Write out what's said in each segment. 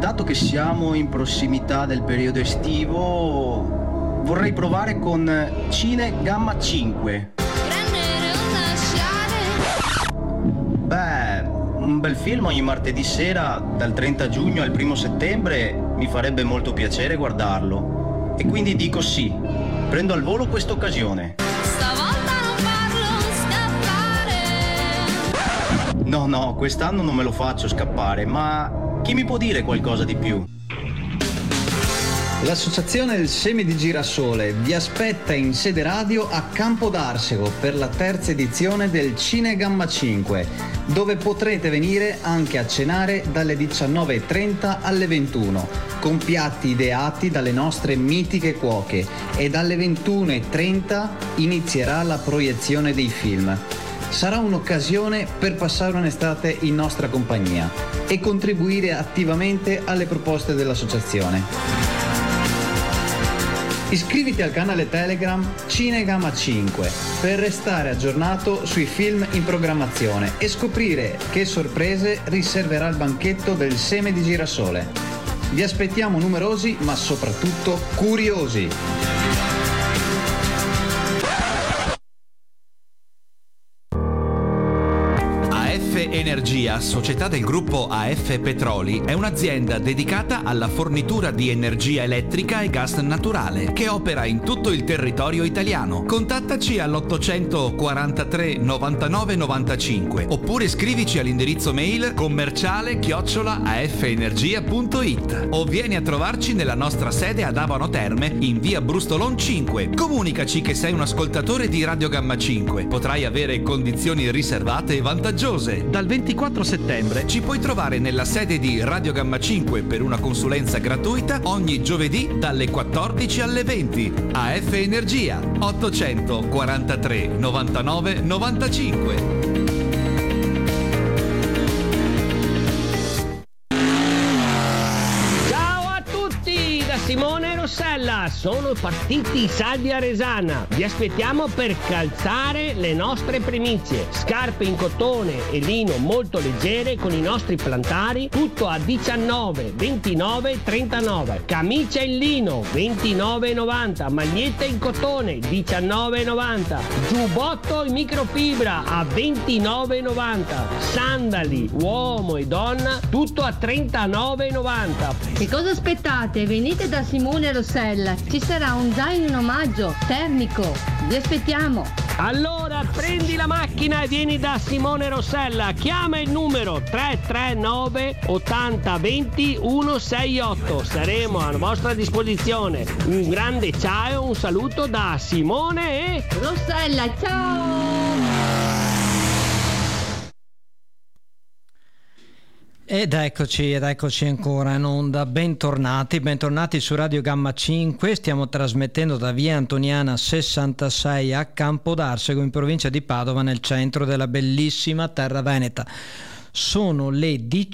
dato che siamo in prossimità del periodo estivo, vorrei provare con Cine Gamma 5. Beh, un bel film ogni martedì sera, dal 30 giugno al 1 settembre, mi farebbe molto piacere guardarlo. E quindi dico sì, prendo al volo questa occasione. Stavolta non farlo scappare. No, quest'anno non me lo faccio scappare, ma chi mi può dire qualcosa di più? L'Associazione del Seme di Girasole vi aspetta in sede radio a Campo d'Arsego per la terza edizione del Cine Gamma 5, dove potrete venire anche a cenare dalle 19:30 alle 21, con piatti ideati dalle nostre mitiche cuoche, e dalle 21:30 inizierà la proiezione dei film. Sarà un'occasione per passare un'estate in nostra compagnia e contribuire attivamente alle proposte dell'associazione. Iscriviti al canale Telegram Cinegamma 5 per restare aggiornato sui film in programmazione e scoprire che sorprese riserverà il banchetto del Seme di Girasole. Vi aspettiamo numerosi, ma soprattutto curiosi. Energia, società del gruppo AF Petroli, è un'azienda dedicata alla fornitura di energia elettrica e gas naturale che opera in tutto il territorio italiano. Contattaci all'843 99 95 oppure scrivici all'indirizzo mail commerciale@afenergia.it o vieni a trovarci nella nostra sede ad Abano Terme in via Brustolon 5. Comunicaci che sei un ascoltatore di Radio Gamma 5. Potrai avere condizioni riservate e vantaggiose. Dal 24 settembre ci puoi trovare nella sede di Radio Gamma 5 per una consulenza gratuita ogni giovedì dalle 14 alle 20. AF Energia 843 99 95. Simone e Rossella, sono partiti i saldi a Resana. Vi aspettiamo per calzare le nostre primizie. Scarpe in cotone e lino molto leggere con i nostri plantari, tutto a 19, 29, 39. Camicia in lino 29,90. Maglietta in cotone 19,90. Giubbotto in microfibra a 29,90. Sandali uomo e donna tutto a 39,90. Che cosa aspettate? Venite da Simone e Rossella, ci sarà un zaino in omaggio termico, vi aspettiamo. Allora prendi la macchina e vieni da Simone Rossella, chiama il numero 339 80 20 168, saremo a vostra disposizione. Un grande ciao, un saluto da Simone e Rossella, ciao! Ed eccoci ancora in onda, bentornati su Radio Gamma 5, stiamo trasmettendo da via Antoniana 66 a Campo d'Arsego in provincia di Padova, nel centro della bellissima terra veneta. Sono le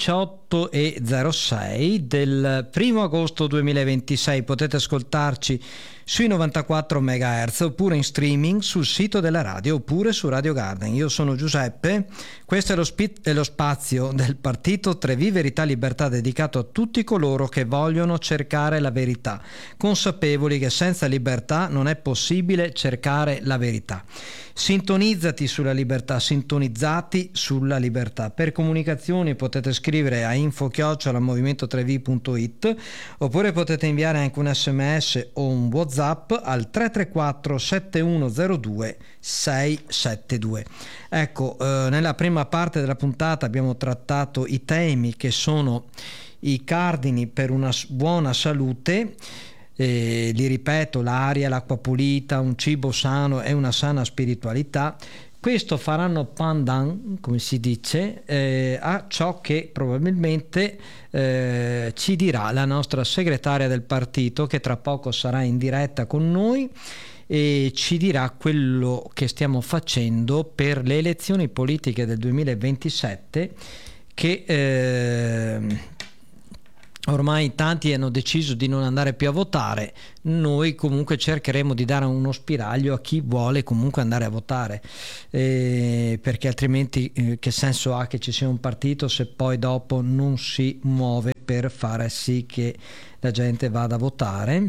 18:06 del 1 agosto 2026, potete ascoltarci sui 94 MHz oppure in streaming sul sito della radio oppure su Radio Garden. Io sono Giuseppe, questo è lo spazio del partito Tre V Verità Libertà, dedicato a tutti coloro che vogliono cercare la verità, consapevoli che senza libertà non è possibile cercare la verità. Sintonizzati sulla libertà, sintonizzati sulla libertà. Per comunicazioni potete scrivere a info@movimento3v.it oppure potete inviare anche un SMS o un WhatsApp al 334 7102 672. Ecco, nella prima parte della puntata abbiamo trattato i temi che sono i cardini per una buona salute. Li ripeto: l'aria, l'acqua pulita, un cibo sano e una sana spiritualità. Questo faranno pandan, come si dice, a ciò che probabilmente ci dirà la nostra segretaria del partito, che tra poco sarà in diretta con noi e ci dirà quello che stiamo facendo per le elezioni politiche del 2027 che ormai tanti hanno deciso di non andare più a votare. Noi comunque cercheremo di dare uno spiraglio a chi vuole comunque andare a votare, perché altrimenti che senso ha che ci sia un partito se poi dopo non si muove per fare sì che la gente vada a votare.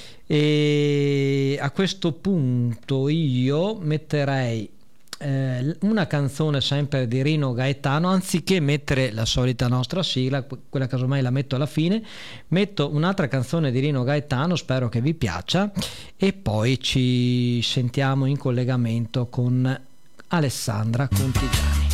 E a questo punto io metterei una canzone sempre di Rino Gaetano, anziché mettere la solita nostra sigla, quella casomai la metto alla fine, metto un'altra canzone di Rino Gaetano, spero che vi piaccia, e poi ci sentiamo in collegamento con Alessandra Contigiani.